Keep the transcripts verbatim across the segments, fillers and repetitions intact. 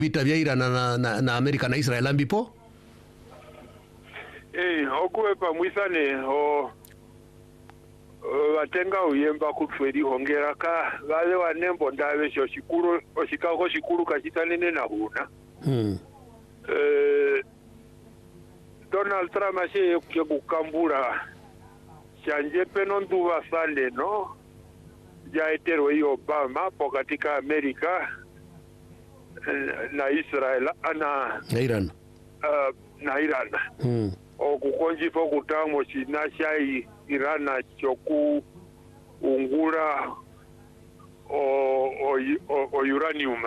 vita vya Iran na, na, na Amerika na Israel ambipo eh okuwe pamwisane o vatenga uyemba kutweri hongera ka vale wanembo ndave sho shikuru oshikako shikuru kachitanene na huna hmm. eh Donald Trump ashe kukambura chanje peno nduva sande no ya etero i Obama pokatika Amerika na Israel ana na Iran uh, na Iran hmm. o kukonji po kutamo china shai Iran choku ungura o o, o, o uranium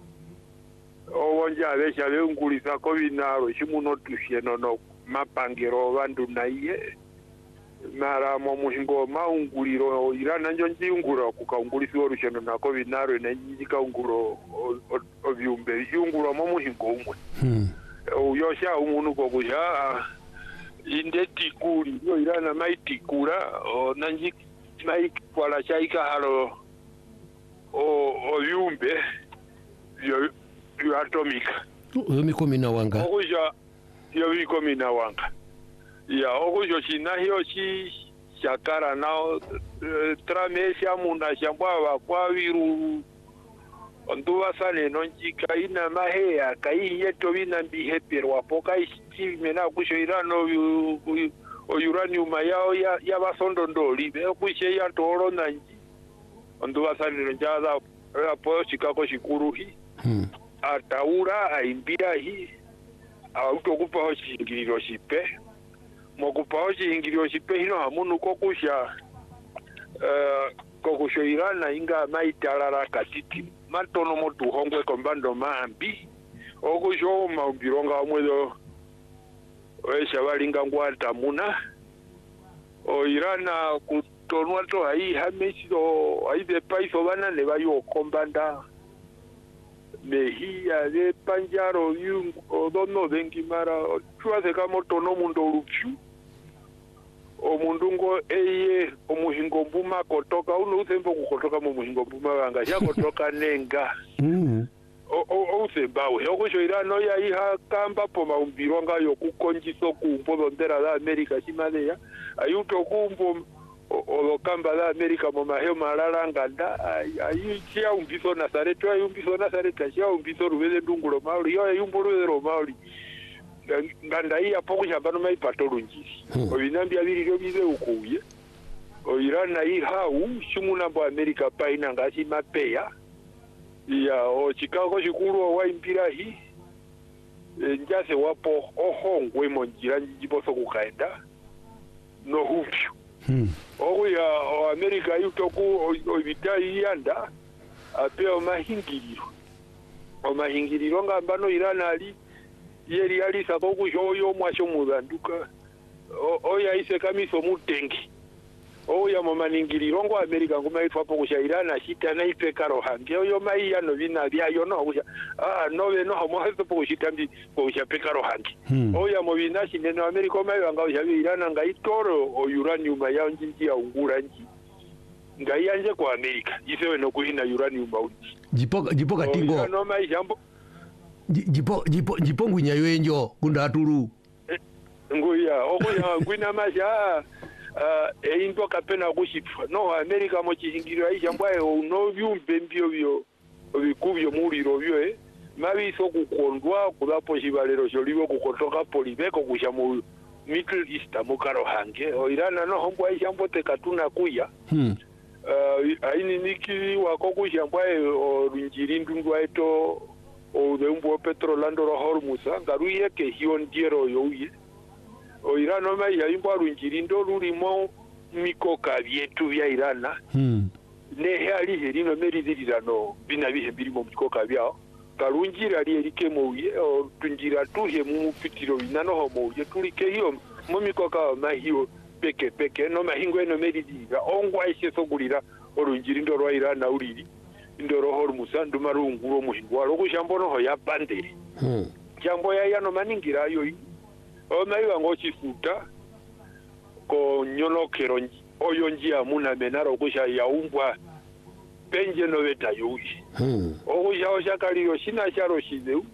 o wonja avesha veungulisa kovinaro shimuno tusheno no mapangiro vandu naiye mara mo muhingo maunguliro Iran njo njiungura kukaungulisa orusheno na kovinaro na njika unguro ovyumbe yungura mo muhingo umwe hmm. uyosha umuntu kokuja inde tikuri yo Irana maitikura o nanji mai kwala chaika halo o o yumbe yo yo atomika yo mikomina wanga okuja yo mikomina wanga ya okujo china hiyo chi shakara nao tramesha munda shambwa kwa viru onduwa sane nonjika ina mahea kai yeto bina bihepero apoka ichi mena kusho Irano o uranium yao ya ya basondo ndoli be kushe ya toro nanji onduwa sane njaza apo Chicago shikuru hi hmm. ataura aimbira hi autokupa ho chingiriro shipe mokupa ho chingiriro shipe hino hamunu kokusha uh, kokusho Irana inga maitarara katiti matono motu hongwe kombando maambi okujo maumbironga omwedo oesha balinga ngwata muna o Irana kutonwa to hai hamesido aibe paiso bana ne bayo kombanda mehia de panjaro yung odono dengi mara chuase kama tono mundo rupchu o mundungo eye omuhingo mbuma kotoka uno usembo kukotoka mu muhingo mbuma wanga ya kotoka nenga mm o o usemba we okusho Irano ya iha kamba po maumbironga yo kukonjiso kumbo ndera da Amerika chimaleya ayuto kumbo o kamba da Amerika mo maheo malaranga da ayi chia umbiso nasareto ayi umbiso nasareta chia umbiso rubele ndungulo mauli yo ayumboro ro mauli nganda iya poko shambano mai patolunjisi hmm. Obinambia birio bize ukuye o Irana iha u shumuna bo Amerika paina ngasi mapeya ya o Chicago shikuru wa impira hi e, njase wapo ohongwe monjira njiboso kukaenda no hupyu hmm. O ya o Amerika yutoku o bitai yanda ape o mahingiriro o mahingiriro ngambano Irana ali yeri alisa kokusho yo mwasho muzanduka oya ise kamiso mutengi oya momaningiriro ngo Amerika ngoma itwa pokusha Irana shita na ipe karo hange oyo mai ya no vina bya yo no kusha ah no ve no homo hazo pokushita mbi pokusha pe karo hange hmm. Oya mo vina shine no Amerika mai wanga usha Irana ngai toro o uranium ya njinji ya ungura nji ngai anje kwa Amerika isewe no kuhina uranium bauti jipoka jipoka tingo no mai jambo jipo jipo jipo ngunya yoenjo kunda aturu nguya okuya ngwina masha uh, einto kapena kushipfa no Amerika mo chihingiro aisha mbwaye no byumbe mbyo byo bikubyo muliro byo eh mabiso kukondwa kulapo shibalero sholibo kukotoka polibeko kusha mu Middle East mu karo hange o Irana no hombo aisha mbote katuna kuya hmm. uh, aini niki wako kusha mbwaye o runjiri ndundwa eto o de umbo petrolando ro hormusa ngaruye ke hion diero yoye o Irano mai ya imbo runjirindo rurimo mikoka byetu bya Irana hmm. Ne hali herino meridirano bina bihe birimo mikoka byao karunjira ali erike moye o tunjira tuhe mu pitiro binano homo ye tulike hiyo mu mikoka mahiyo peke peke no mahingo eno meridira ongwa ise sogulira orunjirindo rwa Irana uriri indoro hormusa ndumarunguro muhingwa rokushambono ho ya banderi hmm. Jambo ya yano maningira yo o maiwa ngochifuta ko nyolokero oyo njia muna menaro kusha ya umbwa penje no beta yuyi hmm. Okusha osha kaliyo shina charo shideu